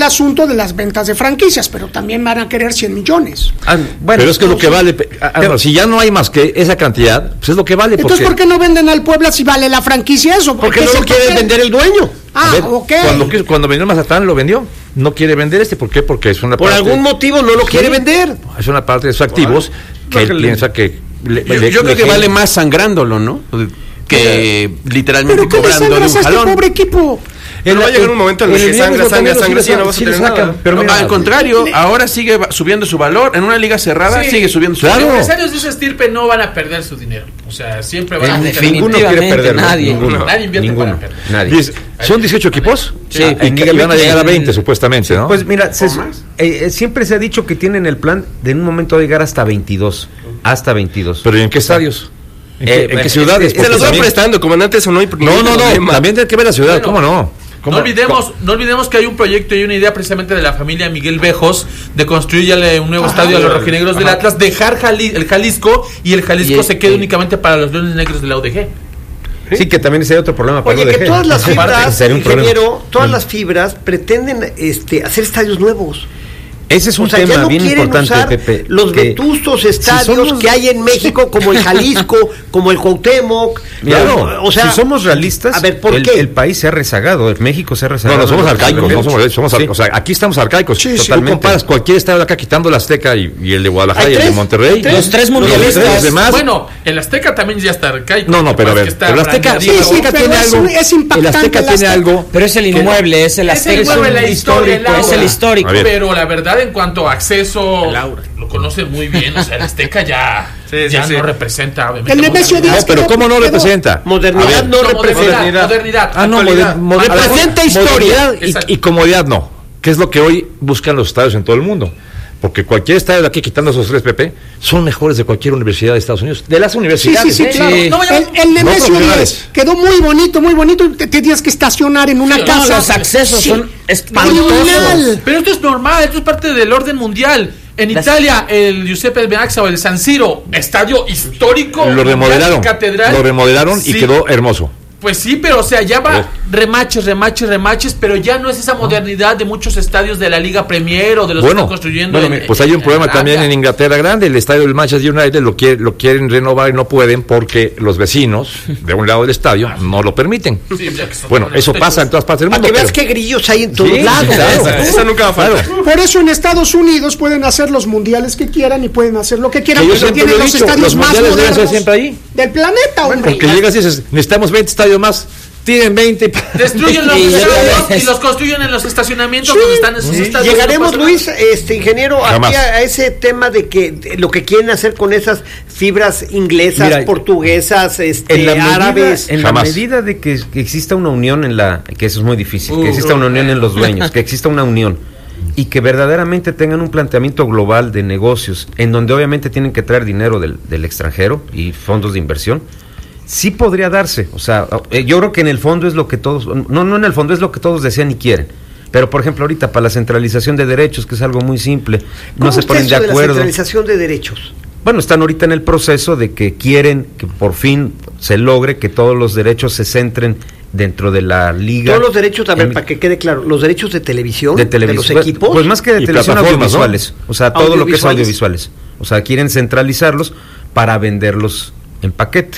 el asunto de las ventas de franquicias, pero también van a querer 100 millones. Pero es que es lo que vale. Si ya no hay más que esa cantidad, pues es lo que vale. Entonces, ¿por qué no venden al Puebla si vale la franquicia eso? Porque no lo quiere vender el dueño. Ok. Cuando vendió Mazatlán lo vendió. No quiere vender ¿por qué? Porque es una Por parte... algún motivo no lo quiere vender. Es una parte de sus activos que él piensa que... Yo creo que vale más sangrándolo, ¿no? Que literalmente cobrando de un jalón. Pobre equipo. Pero va a llegar un momento en el que sangre, sí, no vas a tener nada. Pero al contrario, ahora sigue subiendo su valor. En una liga cerrada sigue subiendo su valor. Los empresarios de esa estirpe no van a perder su dinero. O sea, siempre van a perder. Ninguno quiere perder. Nadie invierte para perder. Nadie. ¿Son 18 equipos? Sí. Y van a llegar a 20 supuestamente, ¿no? Pues mira, siempre se ha dicho que tienen el plan de en un momento llegar hasta 22. Hasta 22. ¿Pero y en qué estadios? ¿En qué ciudades? Se los van prestando, comandante, eso no hay problema. No, también tiene que ver la ciudad, ¿cómo no? No olvidemos que hay un proyecto y una idea precisamente de la familia Miguel Bejos de construirle un nuevo estadio a los rojinegros del Atlas, dejar el Jalisco y el Jalisco se quede únicamente para los Leones Negros de la UDG. Sí, que también sería otro problema para que todas las fibras, ingeniero, todas las fibras pretenden hacer estadios nuevos. Ese es un tema ya no bien importante, Pepe. Los vetustos estadios que hay en México, como el Jalisco, como el Cuauhtémoc. Claro, si somos realistas, a ver, ¿por qué? El país se ha rezagado, México se ha rezagado. No somos arcaicos, o sea, aquí estamos arcaicos. Sí, totalmente. Tú comparas cualquier estadio de acá, quitando el Azteca y el de Guadalajara y el de Monterrey. Los tres mundialistas. Bueno, el Azteca también ya está arcaico. No, pero a ver, el Azteca tiene algo. Es impactante. El Azteca tiene algo. Pero es el inmueble, es el Azteca, es el histórico. Pero la verdad, en cuanto a acceso, lo conocen muy bien, o sea, el Azteca ya no representa, obviamente. El Nemesio Díaz, pero ¿cómo no representa? Modernidad no representa. Modernidad. Representa historia. Y comodidad no, que es lo que hoy buscan los estadios en todo el mundo. Porque cualquier estadio de aquí, quitando esos tres, Pepe, son mejores de cualquier universidad de Estados Unidos. De las universidades. Sí, claro. El Nemesio Díaz quedó muy bonito. Te tenías que estacionar en una casa. Los accesos son espantosos. Pero esto es normal, esto es parte del orden mundial. En Italia, el Giuseppe Meazza o el San Siro, estadio histórico. Lo remodelaron. Catedral. Lo remodelaron y quedó hermoso. Pues sí, pero o sea, ya va remaches, pero ya no es esa modernidad de muchos estadios de la Liga Premier o de los que están construyendo. Pues hay un problema también en Inglaterra grande. El estadio del Manchester United lo quieren renovar y no pueden porque los vecinos de un lado del estadio no lo permiten. Bueno, eso pasa en todas partes del mundo. Para que veas qué grillos hay en todos lados. Eso nunca va a faltar. Por eso en Estados Unidos pueden hacer los mundiales que quieran y pueden hacer lo que quieran. Porque tienen los estadios más modernos siempre ahí del planeta. Porque llegas y dices, necesitamos 20 estadios más. Tienen 20. Destruyen los estadios y los construyen en los estacionamientos donde están esos estadios. Llegaremos, Luis, ingeniero, aquí a ese tema de que lo que quieren hacer con esas fibras inglesas, portuguesas, árabes. En la medida de que exista una unión que eso es muy difícil, que exista una unión en los dueños, que exista una unión y que verdaderamente tengan un planteamiento global de negocios, en donde obviamente tienen que traer dinero del extranjero y fondos de inversión. Sí podría darse, o sea, yo creo que en el fondo es lo que todos, no en el fondo es lo que todos desean y quieren, pero por ejemplo ahorita para la centralización de derechos, que es algo muy simple, no se ponen de acuerdo. La centralización de derechos? Bueno, están ahorita en el proceso de que quieren que por fin se logre que todos los derechos se centren dentro de la liga. Todos los derechos, a ver, para que quede claro, los derechos de televisión, de los equipos. Pues más que de televisión, audiovisuales, ¿no? O sea, todo lo que es audiovisuales. O sea, quieren centralizarlos para venderlos en paquete.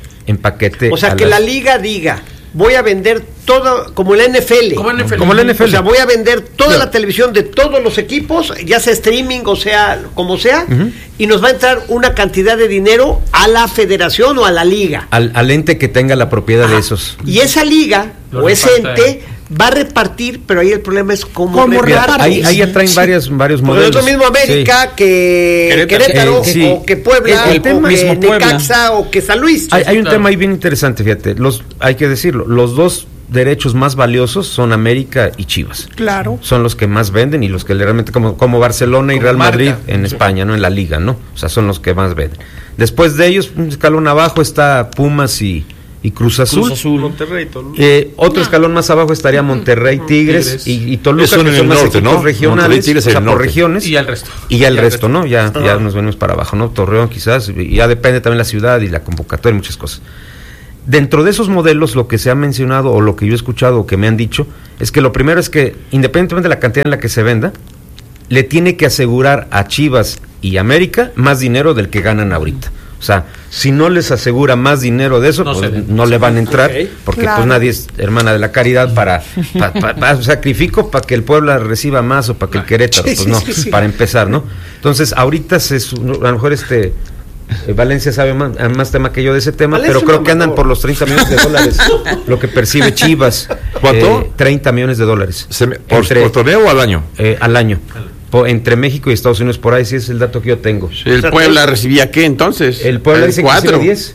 O sea, que la liga diga, voy a vender todo, como la NFL. Como la NFL. O sea, voy a vender toda la televisión de todos los equipos, ya sea streaming, o sea, como sea, y nos va a entrar una cantidad de dinero a la federación o a la liga. Al ente que tenga la propiedad de esos. Y esa liga, o ese ente, va a repartir, pero ahí el problema es cómo repartir. Ahí ya traen varios modelos. No es lo mismo América que Querétaro, o que Puebla, o que Necaxa, o que San Luis. Hay un tema ahí bien interesante, fíjate, hay que decirlo, los dos derechos más valiosos son América y Chivas. Claro. Son los que más venden y los que realmente, como Barcelona y Real Madrid en España, ¿no? En la liga, ¿no? O sea, son los que más venden. Después de ellos, un escalón abajo está Pumas y Cruz Azul. Monterrey, Toluca. Otro escalón más abajo estaría Monterrey, Tigres y Toluca, son en el norte, ¿no? Regionales, Tigres, o sea, por regiones. Y el resto. Y ya el resto, ¿no? Ya nos venimos para abajo, ¿no? Torreón quizás, y ya depende también la ciudad y la convocatoria y muchas cosas. Dentro de esos modelos, lo que se ha mencionado o lo que yo he escuchado o que me han dicho es que lo primero es que, independientemente de la cantidad en la que se venda, le tiene que asegurar a Chivas y América más dinero del que ganan ahorita. O sea, si no les asegura más dinero de eso, no le van a entrar, porque pues nadie es hermana de la caridad para sacrifico para que el Puebla reciba más o para que el Querétaro, para empezar, ¿no? Entonces, ahorita a lo mejor Valencia sabe más tema que yo de ese tema, Valencia, pero creo que andan por los 30 millones de dólares lo que percibe Chivas. ¿Cuánto? 30 millones de dólares. ¿Por torneo o al año? Al año. Entre México y Estados Unidos, por ahí sí es el dato que yo tengo. ¿El Puebla recibía qué entonces? El Puebla dice 4. 10.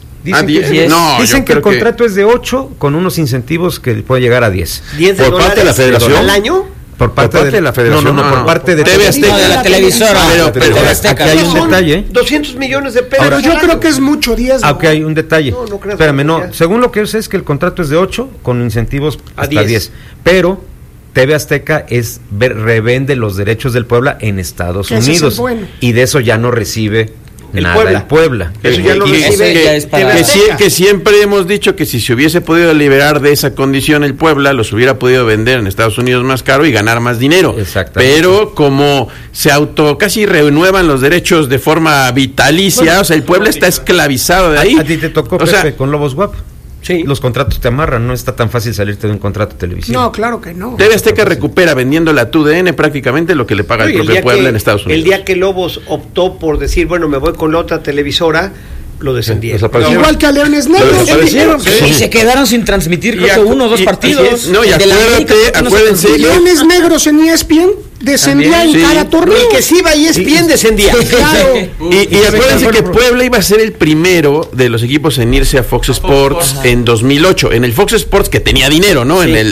Dicen que el contrato es de 8 con unos incentivos que puede llegar a 10. ¿10 de por parte de la Federación? ¿Al año? Por parte de la Federación. Por parte de TV Azteca. De la televisora. Pero aquí hay un detalle. 200 millones de pesos. Pero yo creo que es mucho, 10. Aunque hay un detalle. Espérame, según lo que yo sé es que el contrato es de 8 con incentivos hasta 10. Pero TV Azteca revende los derechos del Puebla en Estados Unidos. Bueno. Y de eso ya no recibe nada el Puebla. Eso ya lo recibe. Que siempre hemos dicho que si se hubiese podido liberar de esa condición el Puebla, los hubiera podido vender en Estados Unidos más caro y ganar más dinero. Exactamente. Pero como se casi renuevan los derechos de forma vitalicia, o sea, el Puebla está esclavizado de ahí. A ti te tocó, Pepe, con Lobos WAP. Sí. Los contratos te amarran, no está tan fácil salirte de un contrato televisivo. No, claro que no. TV Azteca recupera vendiendo la TUDN prácticamente lo que le paga el propio Puebla en Estados Unidos. El día que Lobos optó por decir, bueno, me voy con la otra televisora, lo descendieron. Igual que a Leones Negros. Y se quedaron sin transmitir, creo que 1 o 2 partidos. No, y acuérdense. Leones Negros en ESPN descendía en cada torneo. El que sí iba a ESPN descendía. Claro. Y acuérdense que Puebla iba a ser el primero de los equipos en irse a Fox Sports en 2008. En el Fox Sports que tenía dinero, ¿no? Antes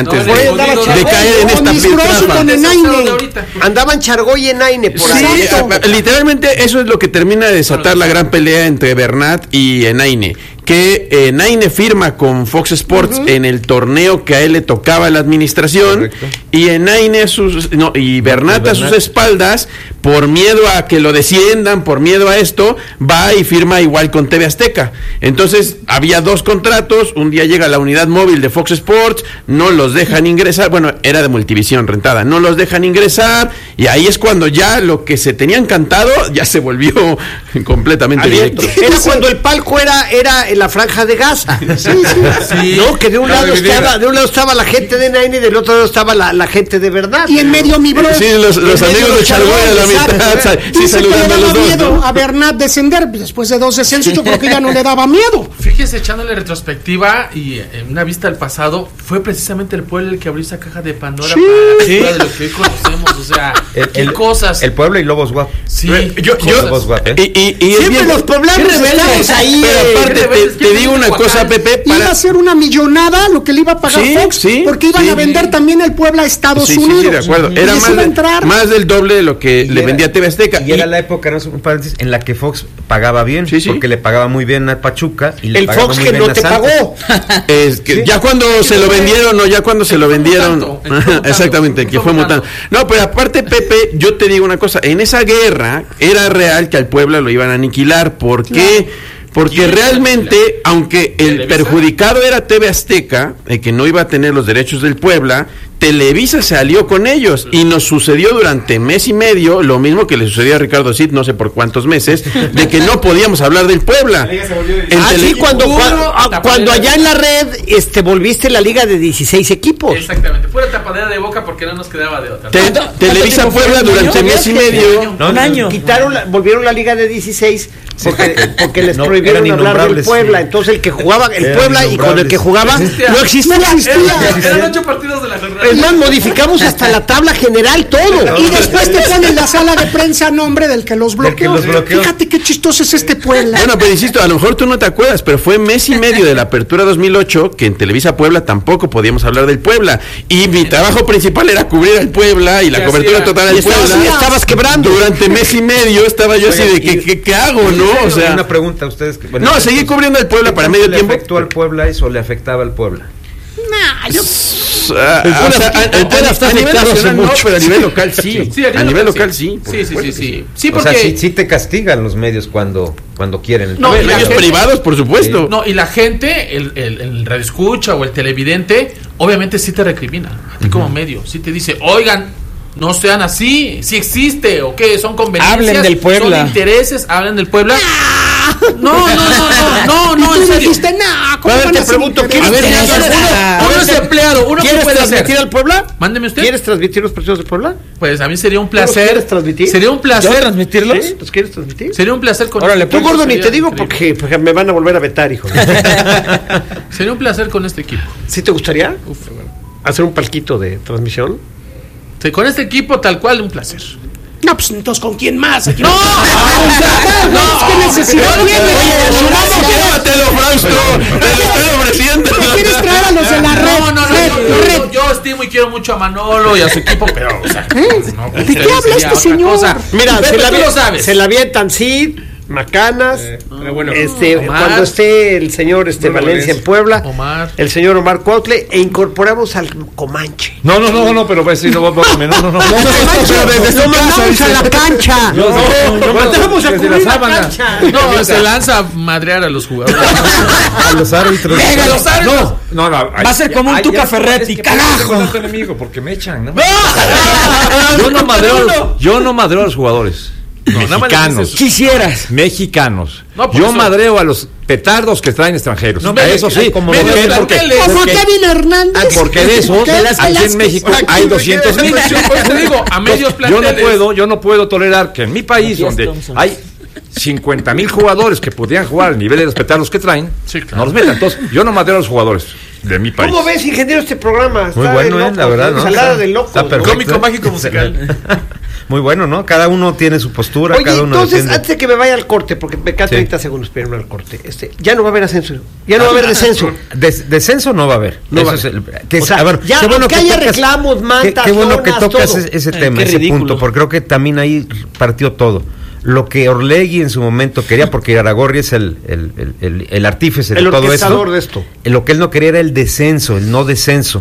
de caer en esta piltrafa. Andaban Chargoy en Naine por ahí. Literalmente eso es lo que termina de desatar la gran pelea entre Bernat y Enaine. Que Naine firma con Fox Sports en el torneo que a él le tocaba la administración. Correcto. Y Enaine y Bernat a sus espaldas, por miedo a que lo desciendan, por miedo a esto, va y firma igual con TV Azteca. Entonces había 2 contratos, un día llega la unidad móvil de Fox Sports, no los dejan ingresar, bueno, era de Multivisión rentada, no los dejan ingresar, y ahí es cuando ya lo que se tenían cantado ya se volvió completamente directo. Era cuando el palco era en la franja de Gaza. Sí. No, que de un lado estaba la gente de Naine y del otro lado estaba la gente de verdad. Y en medio mi bro. Sí, los amigos de Chargoy a la mitad. Sí, saludando a los dos. Miedo a Bernat descender después de 2 descensos, yo creo que ya no le daba miedo. Fíjese, echándole retrospectiva y en una vista al pasado, fue precisamente el Puebla el que abrió esa caja de Pandora para de lo que hoy conocemos. O sea, qué cosas. El Puebla y Lobos WAP. Sí, Lobos WAP, y siempre los poblanos estamos ahí. Pero aparte, te digo una cosa, Pepe. Iba a ser una millonada lo que le iba a pagar Fox, porque iban a vender también el Puebla a Estados Unidos. Sí, de acuerdo. Era más del doble de lo que le vendía TV Azteca. Y era la época, en la que Fox pagaba bien, porque le pagaba muy bien a Pachuca. Y el Fox que no te pagó. Ya cuando se lo vendieron, exactamente, que fue mutando. No, pero aparte, Pepe, yo te digo una cosa, en esa guerra era real que al Puebla lo iban a aniquilar. ¿Por qué? Porque realmente, aunque el perjudicado era TV Azteca, que no iba a tener los derechos del Puebla, Televisa se alió con ellos y nos sucedió durante mes y medio lo mismo que le sucedió a Ricardo Cid, no sé por cuántos meses, de que no podíamos hablar del Puebla. Cuando allá en la red volviste la liga de 16 equipos. Exactamente, pura tapadera de boca porque no nos quedaba de otra. Televisa Puebla durante mes y medio. Un año. Volvieron la liga de 16 porque les prohibieron hablar del Puebla. Entonces el que jugaba el Puebla y con el que jugaba no existía. Eran 8 partidos de la jornada. Es más, modificamos hasta la tabla general, todo. Y después te ponen la sala de prensa a nombre del que los bloqueó. Fíjate qué chistoso es este Puebla. Bueno, pero insisto, a lo mejor tú no te acuerdas, pero fue mes y medio de la apertura 2008 que en Televisa Puebla tampoco podíamos hablar del Puebla. Y mi trabajo principal era cubrir al Puebla y la cobertura total del Puebla. Estabas quebrando. Durante mes y medio estaba yo así de ¿qué hago, no? O sea, una pregunta a ustedes. No, seguí cubriendo al Puebla para medio tiempo. ¿Le afectó al Puebla eso o le afectaba al Puebla? Nah, yo equipos a nivel nacional no, pero a nivel local sí. A nivel local sí. Sí, porque o sea, sí te castigan los medios cuando quieren. No, medios privados, por supuesto. No, y la gente, el radioescucha o el televidente, obviamente sí te recrimina, a ti como medio, sí te dice, oigan, no sean así, si existe, o qué, son conveniencias, hablen del Puebla, son intereses, hablen del Puebla. No, en serio. Dijiste, te pregunto, uno es empleado, uno ¿quieres puede transmitir al Puebla? Mándeme usted. ¿Quieres transmitir los partidos del Puebla? Pues a mí sería un placer. ¿Los quieres transmitir? Sería un placer. transmitirlos? ¿Sí? ¿Los quieres transmitir? Sería un placer con Órale, Tú, gordo, ni te digo porque me van a volver a vetar, hijo. Sería un placer con este equipo. ¿Sí te gustaría hacer un palquito de transmisión? Sí, con este equipo tal cual, un placer. No, pues entonces, ¿con quién más? No, ¿qué necesidad tiene? Llévatelo, Frausto. Te lo estoy ofreciendo. ¿Quieres traer a los de la red? Yo estimo y quiero mucho a Manolo y a su equipo, pero, o sea, ¿de qué habla este señor? Mira, sabes. se la avientan Cid, Macanas, bueno, cuando esté el señor Valencia en Puebla, Omar. el señor Omar Cuautle, e incorporamos al Comanche. No, pero pues sí, no. Lo mandamos a la cancha. Lo mandamos a cubrir la cancha. No, se lanza a madrear a los jugadores. A los árbitros. ¡Venga, los árbitros! No, Va a ser como un Tuca Ferretti, carajo. No enemigo, porque me echan, ¿no? Yo no madreo a los jugadores. Mexicanos. Mexicanos. No, yo madreo a los petardos que traen extranjeros. No, eso sí. Como Kevin Hernández. Porque de esos, aquí en México hay 200,000. Te digo, a medios planteles. Yo no puedo tolerar que en mi país, donde hay 50,000 jugadores que podrían jugar al nivel de los petardos que traen, no los metan. Entonces, yo no madreo a los jugadores de mi país. ¿Cómo ves, ingeniero, este programa? Muy bueno, la verdad. Ensalada de locos. Cómico, mágico, musical. Muy bueno, ¿no? Cada uno tiene su postura. Oye, cada uno entonces, defiende. antes de que me vaya al corte, porque me quedan 30 segundos para irme al corte, ya no va a haber ascenso, ya no va a haber descenso. Descenso no va a haber. No va a haber. A ver, ya, aunque haya reclamos, mantas, qué bueno que tocas todo. ese tema, ese punto, porque creo que también ahí partió todo. Lo que Orlegui en su momento quería, porque Aragorri es el artífice de todo esto. De esto. Lo que él no quería era el descenso, el no descenso.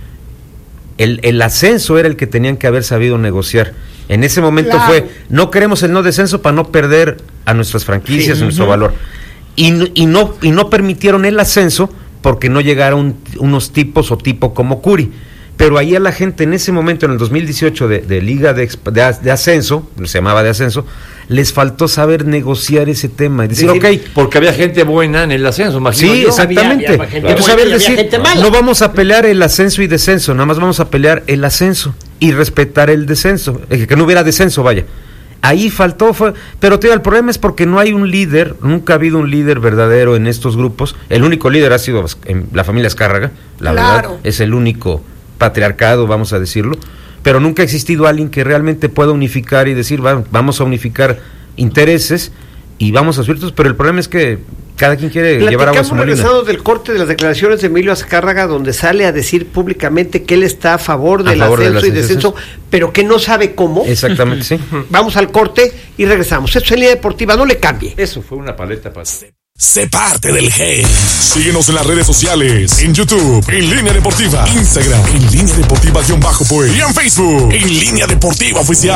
El ascenso era el que tenían que haber sabido negociar. En ese momento fue, no queremos el no descenso para no perder a nuestras franquicias, nuestro valor. Y no permitieron el ascenso porque no llegaron unos tipos o tipo como Curi. Pero ahí a la gente en ese momento, en el 2018 de Liga de Ascenso, se llamaba de Ascenso, les faltó saber negociar ese tema y decir, porque había gente buena en el ascenso, imagino. Sí, exactamente. Entonces saber decir, no vamos a pelear el ascenso y descenso, nada más vamos a pelear el ascenso y respetar el descenso, que no hubiera descenso, vaya. Ahí faltó, pero el problema es porque no hay un líder, nunca ha habido un líder verdadero en estos grupos. El único líder ha sido la familia Azcárraga, la verdad, es el único patriarcado, vamos a decirlo, pero nunca ha existido alguien que realmente pueda unificar y decir, vamos a unificar intereses y vamos a subir, pero el problema es que cada quien quiere llevar agua a su molino. Regresado del corte de las declaraciones de Emilio Azcárraga, donde sale a decir públicamente que él está a favor del ascenso y descenso, pero que no sabe cómo. Exactamente, sí. Vamos al corte y regresamos. Esto es En Línea Deportiva, no le cambie. Eso fue una paleta para... Sé parte del hate. Síguenos en las redes sociales. En YouTube, En Línea Deportiva. Instagram, En Línea Deportiva-Pues. Y en Facebook, En Línea Deportiva Oficial.